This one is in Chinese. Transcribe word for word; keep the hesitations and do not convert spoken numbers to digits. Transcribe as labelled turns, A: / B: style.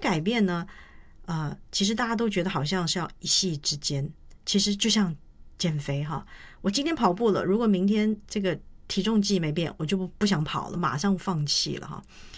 A: 改变呢，呃，其实大家都觉得好像是要一夕之间，其实就像减肥哈，我今天跑步了，如果明天这个体重计没变，我就不不想跑了，马上放弃了哈。